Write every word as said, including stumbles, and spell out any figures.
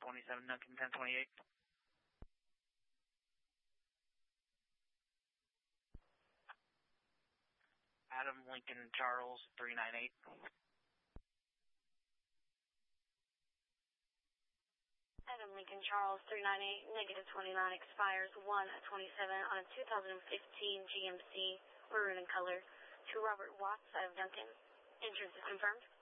twenty-seven, Duncan ten twenty-eight. Adam Lincoln Charles three nine eight. Adam Lincoln Charles three nine eight, negative twenty-nine, expires one twenty-seven on a two thousand fifteen G M C, maroon in color, to Robert Watts out of Duncan. Entrance is confirmed.